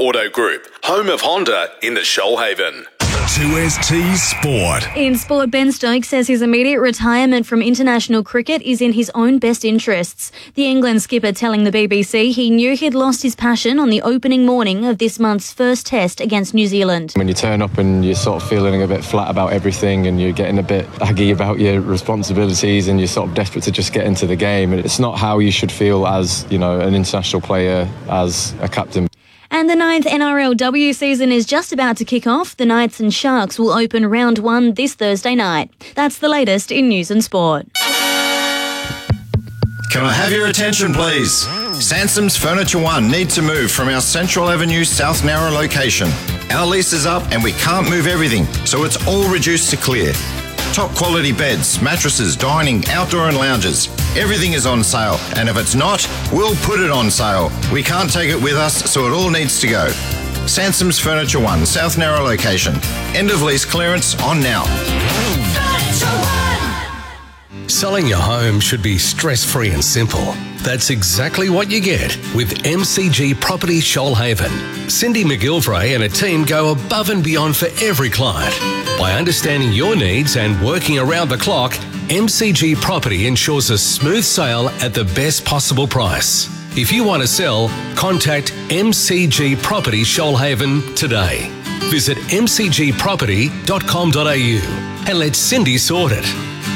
Auto Group, home of Honda in the Shoalhaven. 2ST Sport. In sport, Ben Stokes says his immediate retirement from international cricket is in his own best interests. The England skipper telling the BBC he knew he'd lost his passion on the opening morning of this month's first test against New Zealand. When you turn up and you're sort of feeling a bit flat about everything and you're getting a bit aggy about your responsibilities and you're sort of desperate to just get into the game, and it's not how you should feel as, you know, an international player, as a captain. And the 9th NRLW season is just about to kick off. The Knights and Sharks will open round 1 this Thursday night. That's the latest in news and sport. Can I have your attention, please? Sansom's Furniture One need to move from our Central Avenue South Nowra location. Our lease is up and we can't move everything, so it's all reduced to clear. Top quality beds, mattresses, dining, outdoor and lounges. Everything is on sale, and if it's not, we'll put it on sale. We can't take it with us, so it all needs to go. Sansom's Furniture One, South Nowra location. End of lease clearance on now. Selling your home should be stress-free and simple. That's exactly what you get with MCG Property Shoalhaven. Cindy McGilvray and her team go above and beyond for every client. By understanding your needs and working around the clock, MCG Property ensures a smooth sale at the best possible price. If you want to sell, contact MCG Property Shoalhaven today. Visit mcgproperty.com.au and let Cindy sort it.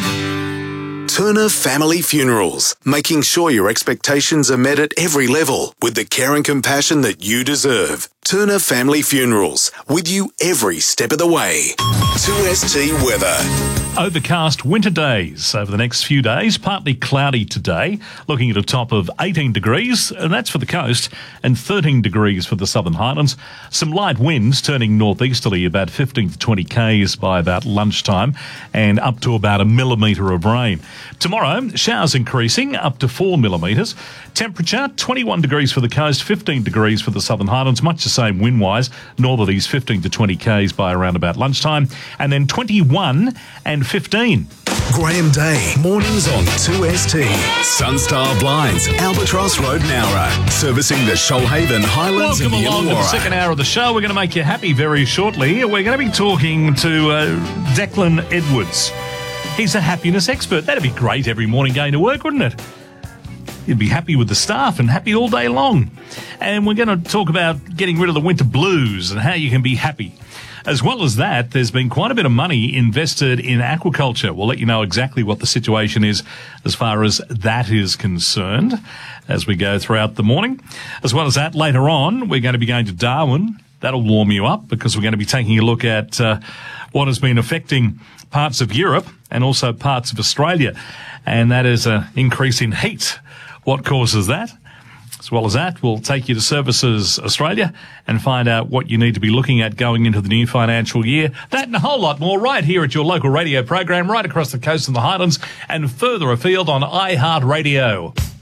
Turner Family Funerals, making sure your expectations are met at every level with the care and compassion that you deserve. Turner Family Funerals, with you every step of the way. 2ST weather. Overcast winter days over the next few days, partly cloudy today, looking at a top of 18 degrees, and that's for the coast, and 13 degrees for the Southern Highlands. Some light winds turning northeasterly about 15 to 20 k's by about lunchtime, and up to about 1 millimetre of rain. Tomorrow, showers increasing up to 4 millimetres. Temperature 21 degrees for the coast, 15 degrees for the Southern Highlands, much the same wind-wise, northerlies 15 to 20 k's by around about lunchtime, and then 21 and 15. Graham Day, mornings on 2ST. Sunstar Blinds, Albatross Road, Nowra. Servicing the Shoalhaven, Highlands Welcome and the along to the Illawarra. second hour of the show. We're going to make you happy very shortly. We're going to be talking to Declan Edwards. He's a happiness expert. That'd be great every morning going to work, wouldn't it? You'd be happy with the staff and happy all day long. And we're going to talk about getting rid of the winter blues and how you can be happy. As well as that, there's been quite a bit of money invested in aquaculture. We'll let you know exactly what the situation is as far as that is concerned as we go throughout the morning. As well as that, later on, we're going to be going to Darwin. That'll warm you up because we're going to be taking a look at what has been affecting parts of Europe and also parts of Australia. And that is an increase in heat. What causes that? As well as that, we'll take you to Services Australia and find out what you need to be looking at going into the new financial year. That and a whole lot more right here at your local radio program, right across the coast and the Highlands and further afield on iHeartRadio.